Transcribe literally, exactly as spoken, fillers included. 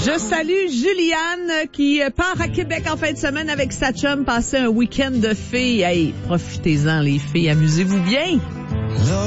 Je salue Juliane qui part à Québec en fin de semaine avec sa chum passer un week-end de filles. Hey, profitez-en les filles, amusez-vous bien.